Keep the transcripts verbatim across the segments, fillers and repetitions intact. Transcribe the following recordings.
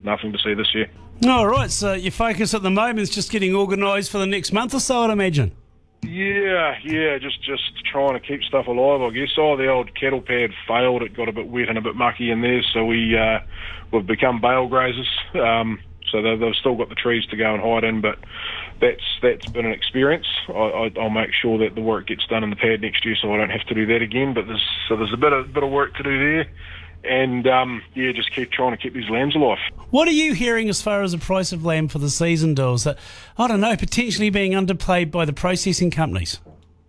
nothing to see this year. All right, so your focus at the moment is just getting organised for the next month or so, I'd imagine. Yeah, yeah, just just trying to keep stuff alive, I guess. Oh, the old cattle pad failed. It got a bit wet and a bit mucky in there, so we, uh, we've become bale grazers. Um, so they've, they've still got the trees to go and hide in, but that's that's been an experience. I, I, I'll make sure that the work gets done in the pad next year so I don't have to do that again. But there's, so there's a bit of, bit of work to do there. And, um, yeah, just keep trying to keep these lambs alive. What are you hearing as far as the price of lamb for the season, Doles? That, I don't know, potentially being underplayed by the processing companies?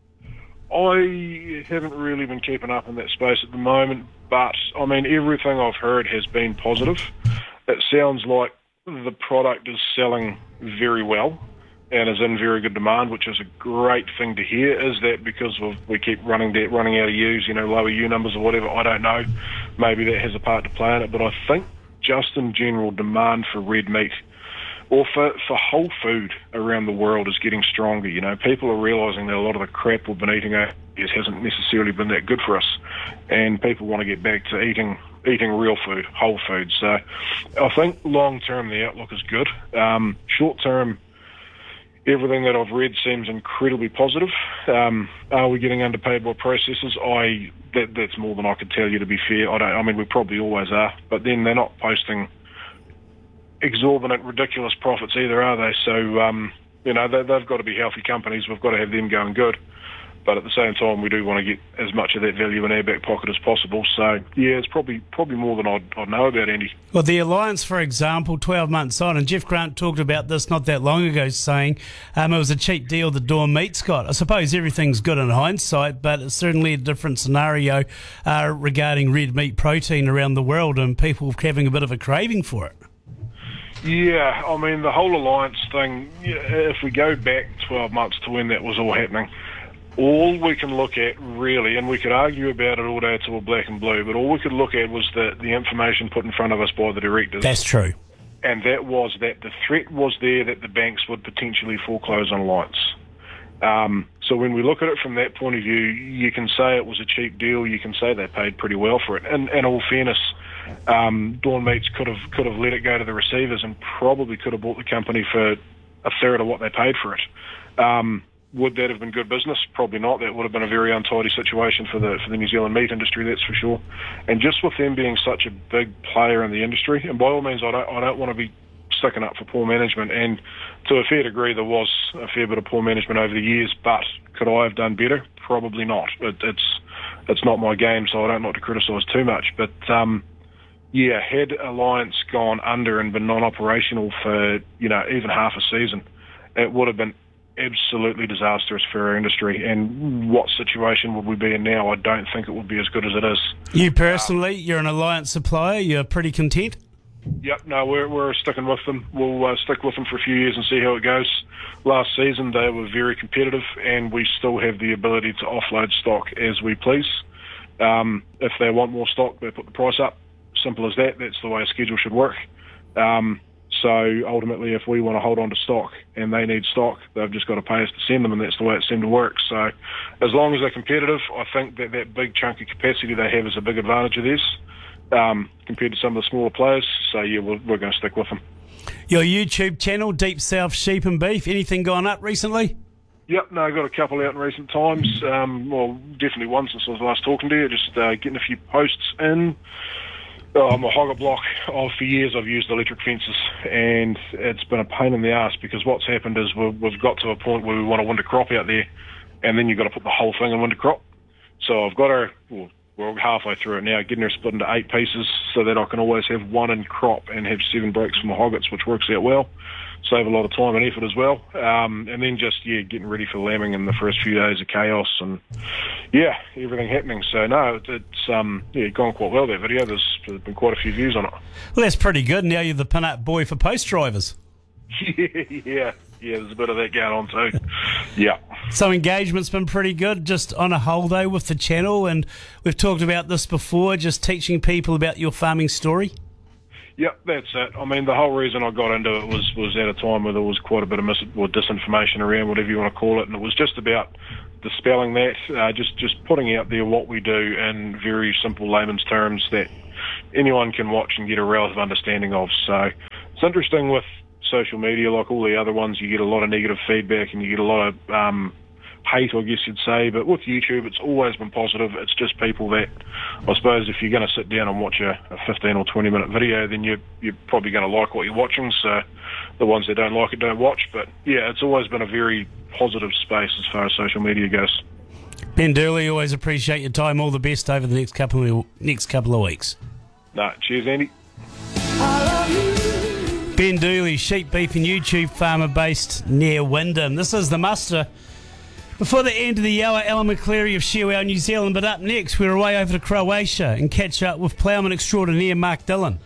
I haven't really been keeping up in that space at the moment, but, I mean, everything I've heard has been positive. It sounds like the product is selling very well and is in very good demand, which is a great thing to hear. Is that because of, we keep running that, running out of ewes, you know, lower ewe numbers or whatever? I don't know. Maybe that has a part to play in it, but I think just in general demand for red meat or for, for whole food around the world is getting stronger. You know, people are realising that a lot of the crap we've been eating over the years hasn't necessarily been that good for us, and people want to get back to eating eating real food, whole food. So I think long term the outlook is good. Um, short term, everything that I've read seems incredibly positive. Um, are we getting underpaid by processors? I that, that's more than I could tell you, to be fair. I don't. I mean, we probably always are, but then they're not posting exorbitant, ridiculous profits either, are they? So, um, you know, they, they've got to be healthy companies. We've got to have them going good. But at the same time, we do want to get as much of that value in our back pocket as possible. So, yeah, it's probably probably more than I'd, I'd know about, Andy. Well, the Alliance, for example, twelve months on, and Jeff Grant talked about this not that long ago, saying um, it was a cheap deal that Dawn Meats got. I suppose everything's good in hindsight, but it's certainly a different scenario uh, regarding red meat protein around the world and people having a bit of a craving for it. Yeah, I mean, the whole Alliance thing, if we go back twelve months to when that was all happening, all we can look at really, and we could argue about it all day till we're black and blue, but all we could look at was the, the information put in front of us by the directors. That's true. And that was that the threat was there that the banks would potentially foreclose on Alliance. Um, so when we look at it from that point of view, you can say it was a cheap deal, you can say they paid pretty well for it. And in all fairness, um, Dawn Meats could have could have let it go to the receivers and probably could have bought the company for a third of what they paid for it. Um, Would that have been good business? Probably not. That would have been a very untidy situation for the for the New Zealand meat industry, that's for sure. And just with them being such a big player in the industry, and by all means, I don't I don't want to be sticking up for poor management. And to a fair degree, there was a fair bit of poor management over the years. But could I have done better? Probably not. It, it's it's not my game, so I don't like to criticise too much. But um, yeah, had Alliance gone under and been non-operational for you know even half a season, it would have been absolutely disastrous for our industry. And what situation would we be in now? I don't think it would be as good as it is. You personally, um, you're an Alliance supplier, you're pretty content? Yep, no, we're we're sticking with them. We'll uh, stick with them for a few years and see how it goes. Last season they were very competitive, and we still have the ability to offload stock as we please. Um, if they want more stock, they put the price up. Simple as that. That's the way a schedule should work. Um, So ultimately, if we want to hold on to stock and they need stock, they've just got to pay us to send them, and that's the way it seemed to work. So as long as they're competitive, I think that that big chunk of capacity they have is a big advantage of theirs um, compared to some of the smaller players. So yeah, we're, we're going to stick with them. Your YouTube channel, Deep South Sheep and Beef, anything gone up recently? Yep, no, I've got a couple out in recent times. Um, well, definitely one since I was last talking to you, just uh, getting a few posts in. Oh, I'm a hogger block. Oh, for years I've used electric fences, and it's been a pain in the ass because what's happened is we've, we've got to a point where we want a winter crop out there, and then you've got to put the whole thing in winter crop. So I've got her, well, we're halfway through it now, getting her split into eight pieces so that I can always have one in crop and have seven breaks for my hoggets, which works out well. Save a lot of time and effort as well. Um, and then just, yeah, getting ready for lambing in the first few days of chaos and, yeah, everything happening. So, no, it, it's um, yeah, gone quite well, that video. There's, there's been quite a few views on it. Well, that's pretty good. Now you're the pin-up boy for post drivers. yeah, yeah, yeah, there's a bit of that going on too. Yeah. So engagement's been pretty good just on a whole, though, with the channel. And we've talked about this before, just teaching people about your farming story. Yep, that's it. I mean, the whole reason I got into it was, was at a time where there was quite a bit of mis- or disinformation around, whatever you want to call it, and it was just about dispelling that, uh, just, just putting out there what we do in very simple layman's terms that anyone can watch and get a relative understanding of. So it's interesting with social media, like all the other ones, you get a lot of negative feedback and you get a lot of um, hate, I guess you'd say. But with YouTube, it's always been positive. It's just people that, I suppose, if you're going to sit down and watch a, a fifteen or twenty minute video, then you're, you're probably going to like what you're watching. So the ones that don't like it don't watch. But yeah, it's always been a very positive space as far as social media goes. Ben Dooley, always appreciate your time. All the best over the next couple of, next couple of weeks. No, cheers, Andy. Ben Dooley, sheep beef and YouTube farmer based near Wyndham. This is the muster. Before the end of the hour, Alan McCleary of Shearwell, New Zealand. But up next, we're away over to Croatia and catch up with ploughman extraordinaire Mark Dillon.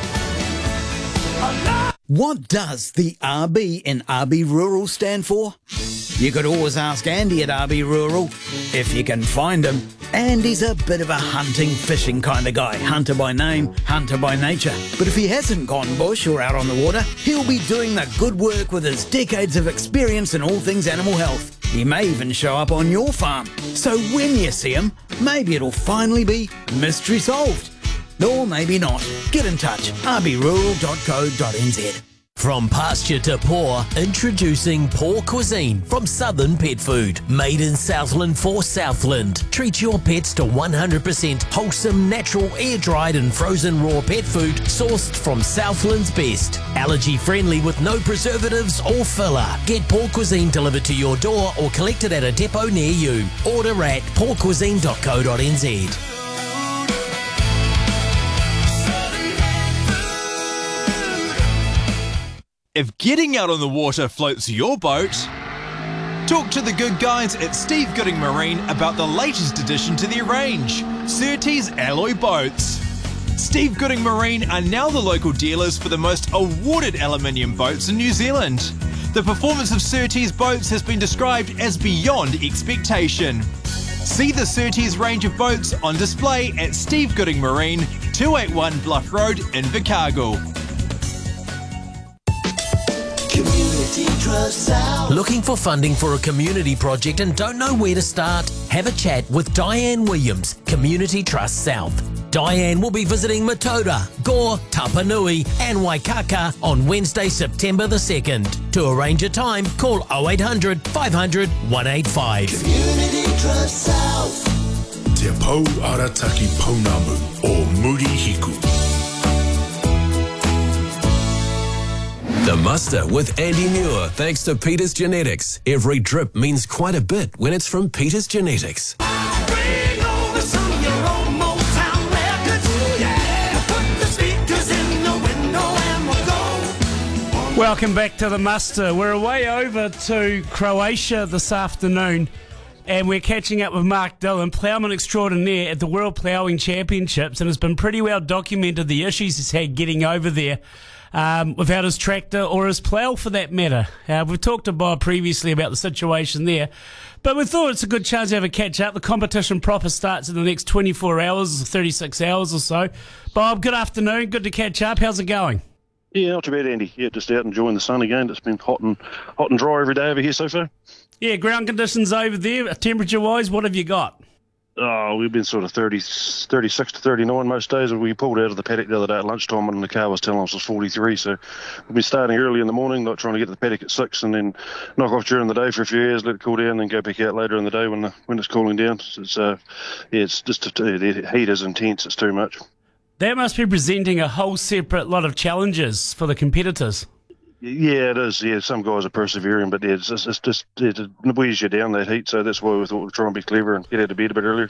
What does the R B in R B Rural stand for? You could always ask Andy at R B Rural, if you can find him. Andy's a bit of a hunting, fishing kind of guy. Hunter by name, hunter by nature. But if he hasn't gone bush or out on the water, he'll be doing the good work with his decades of experience in all things animal health. He may even show up on your farm. So when you see him, maybe it'll finally be mystery solved. Or maybe not. Get in touch. r b rural dot co dot n z. From pasture to paw, introducing Paw Cuisine from Southern Pet Food. Made in Southland for Southland. Treat your pets to one hundred percent wholesome, natural, air-dried and frozen raw pet food sourced from Southland's best. Allergy friendly with no preservatives or filler. Get Paw Cuisine delivered to your door or collect it at a depot near you. Order at paw cuisine dot co dot n z. If getting out on the water floats your boat, talk to the good guys at Steve Gooding Marine about the latest addition to their range, Surtees Alloy Boats. Steve Gooding Marine are now the local dealers for the most awarded aluminium boats in New Zealand. The performance of Surtees boats has been described as beyond expectation. See the Surtees range of boats on display at Steve Gooding Marine, two eighty-one Bluff Road in Invercargill. Looking for funding for a community project and don't know where to start? Have a chat with Diane Williams, Community Trust South. Diane will be visiting Matoda, Gore, Tapanui and Waikaka on Wednesday, September the second. To arrange a time, call oh eight hundred, five hundred, one eight five. Community Trust South. Te Pou Arataki Pounamu o Muri Hiku. The Muster with Andy Muir, thanks to Peters Genetics. Every drip means quite a bit when it's from Peters Genetics. Bring over some of your old Motown records, yeah. Put the speakers in the window and we'll go. Welcome back to the Muster. We're away over to Croatia this afternoon and we're catching up with Mark Dillon, ploughman extraordinaire at the World Ploughing Championships, and it's been pretty well documented the issues he's had getting over there. Um, without his tractor or his plough for that matter. Uh, we've talked to Bob previously about the situation there, but we thought it's a good chance to have a catch up. The competition proper starts in the next twenty-four hours, thirty-six hours or so. Bob, good afternoon. Good to catch up. How's it going? Yeah, not too bad, Andy. Yeah, just out enjoying the sun again. It's been hot and hot and dry every day over here so far. Yeah, ground conditions over there, temperature-wise, what have you got? Oh, we've been sort of thirty, thirty-six to thirty-nine most days. We pulled out of the paddock the other day at lunchtime and the car was telling us it was forty-three. So we've been starting early in the morning, like trying to get to the paddock at six and then knock off during the day for a few hours, let it cool down, and then go back out later in the day when the, when it's cooling down. It's uh, yeah, it's just the heat is intense. It's too much. That must be presenting a whole separate lot of challenges for the competitors. Yeah, it is. Yeah, some guys are persevering, but yeah, it's, it's, it's just it wears you down, that heat. So that's why we thought we'd try and be clever and get out of bed a bit earlier.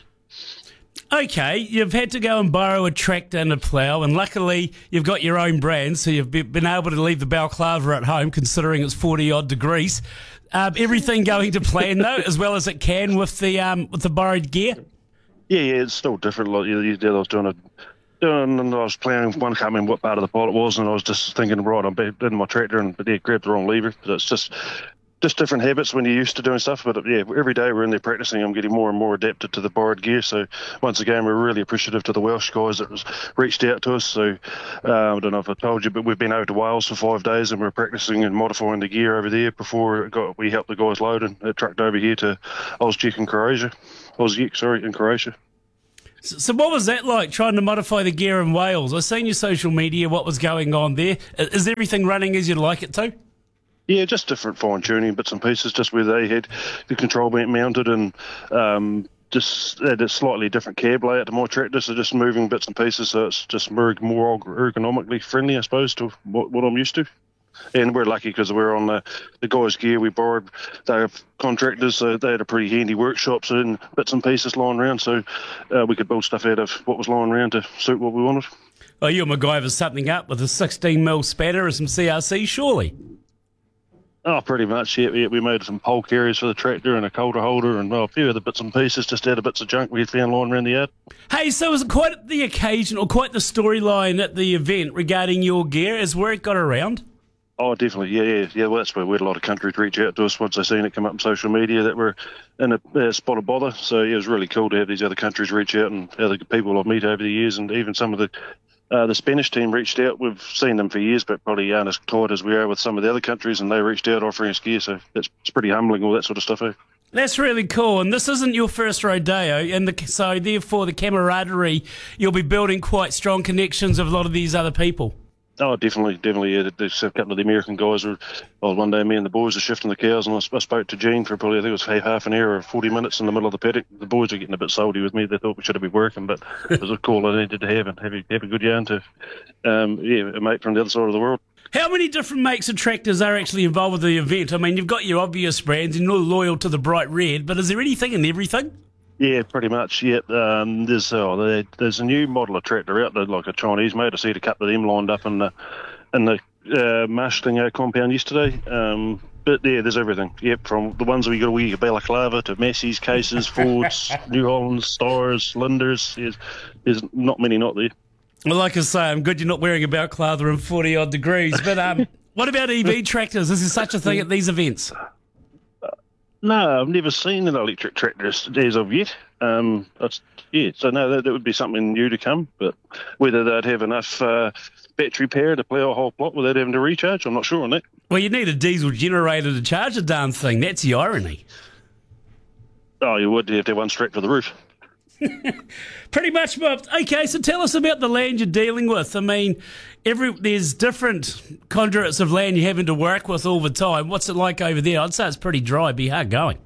Okay, you've had to go and borrow a tractor and a plough, and luckily you've got your own brand, so you've been able to leave the balaclava at home, considering it's forty-odd degrees. Um, everything going to plan, though, as well as it can with the um, with the borrowed gear? Yeah, yeah, it's still different. Like, you know, I was doing a... And I was playing one, can't remember what part of the pot it was, and I was just thinking, right, I'm in my tractor, and but yeah, grabbed the wrong lever. But it's just just different habits when you're used to doing stuff. But yeah, every day we're in there practicing, I'm getting more and more adapted to the borrowed gear. So once again, we're really appreciative to the Welsh guys that was reached out to us. So uh, I don't know if I told you, but we've been over to Wales for five days, and we're practicing and modifying the gear over there before it got, we helped the guys load and it trucked over here to Osijek in Croatia. Osijek, sorry, in Croatia. So, so what was that like, trying to modify the gear in Wales? I've seen your social media, what was going on there. Is everything running as you'd like it to? Yeah, just different fine-tuning bits and pieces, just where they had the control bank mounted and um, just had a slightly different cab layout to my tractor, so just moving bits and pieces, so it's just more, more ergonomically friendly, I suppose, to what, what I'm used to. And we're lucky because we're on the, the guys' gear we borrowed. They're contractors, so they had a pretty handy workshop, so and bits and pieces lying around, so uh, we could build stuff out of what was lying around to suit what we wanted. Oh, you'll MacGyver something up with a sixteen mil spanner and some C R C, surely? Oh, pretty much, yeah, yeah. We made some pole carriers for the tractor and a coulter holder and well, a few other bits and pieces, just out of bits of junk we found lying around the yard. Hey, so was it quite the occasion or quite the storyline at the event regarding your gear as where it got around? Oh, definitely, yeah, yeah, yeah. Well, that's where we had a lot of countries reach out to us once they seen it come up on social media that we're in a uh, spot of bother. So yeah, it was really cool to have these other countries reach out and other people I've met over the years, and even some of the uh, the Spanish team reached out. We've seen them for years, but probably aren't as tight as we are with some of the other countries, and they reached out offering us gear. So it's, it's pretty humbling, all that sort of stuff. Eh? That's really cool, and this isn't your first rodeo, and the, so therefore the camaraderie, you'll be building quite strong connections with a lot of these other people. Oh, definitely, definitely. Yeah, there's a couple of the American guys. Were, well, one day me and the boys were shifting the cows, and I, I spoke to Gene for probably, I think it was half an hour or forty minutes in the middle of the paddock. The boys were getting a bit salty with me. They thought we should have been working, but it was a call I needed to have and have a, have a good yarn to, um, yeah, a mate from the other side of the world. How many different makes of tractors are actually involved with the event? I mean, you've got your obvious brands, and you're loyal to the bright red, but is there anything and everything? Yeah, pretty much. Yeah, um, there's oh, there, there's a new model of tractor out there, like a Chinese made. I see a couple of them lined up in the in the uh, Marshalling compound yesterday. Um, but yeah, there's everything. Yep, from the ones we got, we got Balaclava to Massey's, Cases, Fords, New Hollands, Stars, Linders. There's, there's not many not there. Well, like I say, I'm good you're not wearing a balaclava in forty odd degrees. But um, what about E V tractors? Is there such a thing at these events? No, I've never seen an electric tractor as of yet. Um, that's, yeah, so no, that, that would be something new to come. But whether they'd have enough uh, battery power to plough a whole plot without having to recharge, I'm not sure on that. Well, you need a diesel generator to charge the darn thing. That's the irony. Oh, you would have to have one straight for the roof. Pretty much, Bob. Okay, so tell us about the land you're dealing with. I mean, every there's different conduits of land you're having to work with all the time. What's it like over there? I'd say it's pretty dry, be hard going.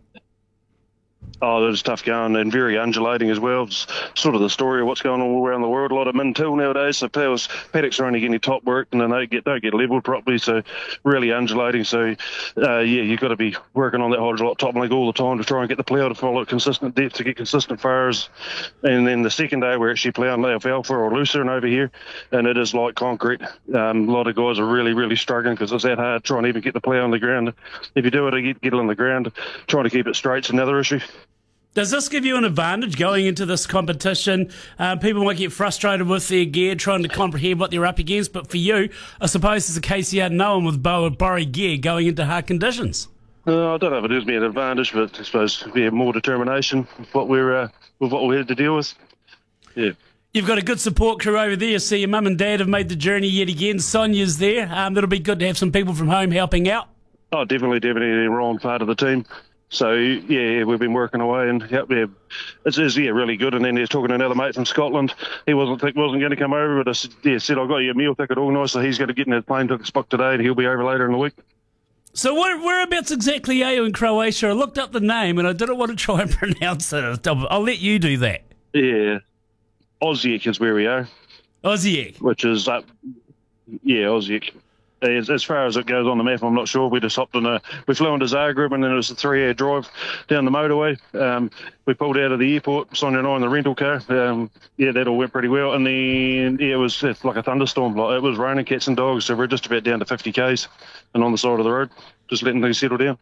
Oh, it was tough going and very undulating as well. It's sort of the story of what's going on all around the world. A lot of min-till nowadays, so paddles, paddocks are only getting top work and then they get, don't get levelled properly, so really undulating. So, uh, yeah, you've got to be working on that hydraulic top link all the time to try and get the plough to follow consistent depth to get consistent fires. And then the second day we're actually ploughing alfalfa or lucerne over here, and it is like concrete. Um, a lot of guys are really, really struggling because it's that hard trying to even get the plough on the ground. If you do it, you get, get it on the ground. Trying to keep it straight is another issue. Does this give you an advantage going into this competition? Uh, people might get frustrated with their gear, trying to comprehend what they're up against, but for you, I suppose it's a case you had no one with bow borrowed gear going into hard conditions. Uh, I don't know if it gives me an advantage, but I suppose we have more determination with what we're uh, with what we had to deal with. Yeah. You've got a good support crew over there. So your mum and dad have made the journey yet again. Sonia's there. Um, it'll be good to have some people from home helping out. Oh, definitely, definitely. We're on part of the team. So, yeah, we've been working away, and yeah, yeah, it's, it's yeah, really good. And then he's talking to another mate from Scotland. He wasn't think, wasn't going to come over, but I said, yeah, said, I've got you a meal ticket organised, so he's going to get in his plane to the spot today, and he'll be over later in the week. So where, whereabouts exactly are you in Croatia? I looked up the name, and I didn't want to try and pronounce it. I'll, I'll let you do that. Yeah, Osijek is where we are. Osijek? Which is, uh, yeah, Osijek. As, as far as it goes on the map, I'm not sure. We just hopped on a, we flew into Zagreb, and then it was a three-hour drive down the motorway. Um, we pulled out of the airport, Sonia and I in the rental car. Um, yeah, that all went pretty well. And then yeah, it was it's like a thunderstorm. Like it was raining cats and dogs, so we're just about down to fifty kays and on the side of the road, just letting things settle down.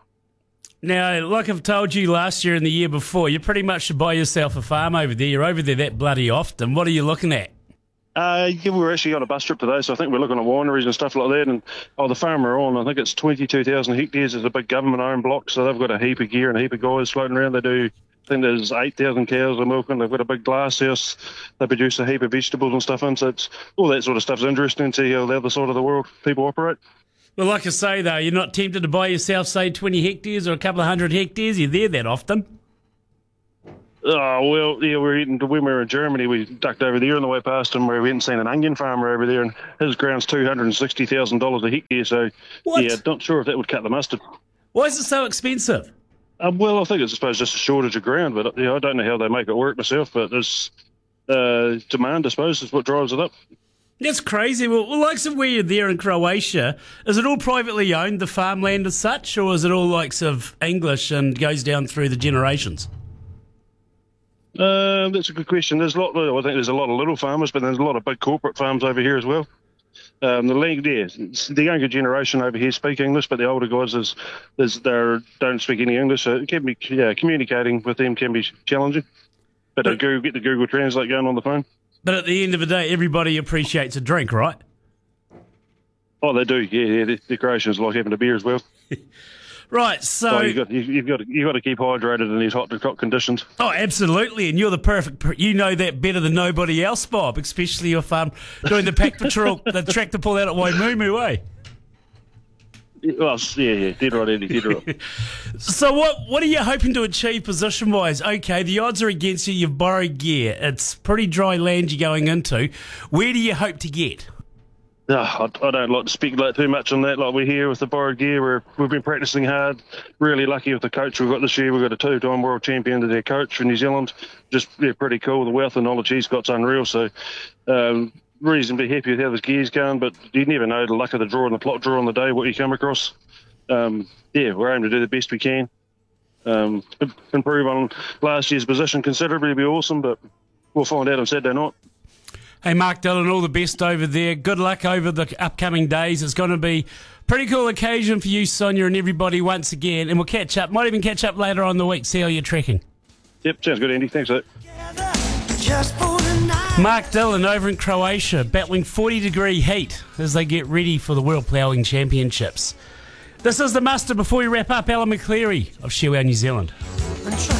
Now, like I've told you last year and the year before, you pretty much should buy yourself a farm over there. You're over there that bloody often. What are you looking at? Uh, yeah, we were actually on a bus trip today, so I think we're looking at wineries and stuff like that. And oh, the farm we're on, I think it's twenty-two thousand hectares. It's a big government-owned block, so they've got a heap of gear and a heap of guys floating around. They do, I think there's eight thousand cows they're milking. They've got a big glass house. They produce a heap of vegetables and stuff in. So it's all that sort of stuff's interesting to see how the other side of the world people operate. Well, like I say, though, you're not tempted to buy yourself, say, twenty hectares or a couple of hundred hectares. You're there that often. Oh, well, yeah, we were eating, when we were in Germany, we ducked over there on the way past him where we hadn't seen an onion farmer over there, and his ground's two hundred sixty thousand dollars a hectare, so, What? yeah, not sure if that would cut the mustard. Why is it so expensive? Um, well, I think it's, I suppose, just a shortage of ground, but yeah, I don't know how they make it work myself, but it's uh, demand, I suppose, is what drives it up. That's crazy. Well, well, like some where you're there in Croatia, is it all privately owned, the farmland as such, or is it all like sort of English and goes down through the generations? Uh, that's a good question. There's a lot. I think there's a lot of little farmers, but there's a lot of big corporate farms over here as well. Um, the land, yeah, the younger generation over here speak English, but the older guys is, is they don't speak any English, so it can be yeah, communicating with them can be challenging. But, but Google, get the Google Translate going on the phone. But at the end of the day, everybody appreciates a drink, right? Oh, they do. Yeah, yeah. The, the Croatians like having a beer as well. Right, so oh, you've got you, you've got to, you've got to keep hydrated in these hot, hot conditions. Oh, absolutely, and you're the perfect. per- You know that better than nobody else, Bob. Especially if um doing the pack patrol, the tractor pull out at Waimumu, eh? Well, yeah, yeah, dead right, Andy, dead right. So what what are you hoping to achieve position wise? Okay, the odds are against you. You've borrowed gear. It's pretty dry land you're going into. Where do you hope to get? No, I, I don't like to speculate too much on that. Like we're here with the borrowed gear, we're, we've been practicing hard. Really lucky with the coach we've got this year. We've got a two-time world champion as our coach for New Zealand. Just yeah, pretty cool. The wealth of knowledge he's got's unreal. So um, reasonably happy with how this gear's going. But you never know the luck of the draw and the plot draw on the day, what you come across. Um, yeah, we're aiming to do the best we can. Um, improve on last year's position considerably would be awesome, but we'll find out on Saturday night. Hey, Mark Dillon, all the best over there. Good luck over the upcoming days. It's going to be a pretty cool occasion for you, Sonia, and everybody once again. And we'll catch up. Might even catch up later on in the week, see how you're trekking. Yep, sounds good, Andy. Thanks, mate. Mark Dillon over in Croatia, battling forty-degree heat as they get ready for the World Ploughing Championships. This is The Muster. Before we wrap up, Alan McCleary of Shearwow, New Zealand.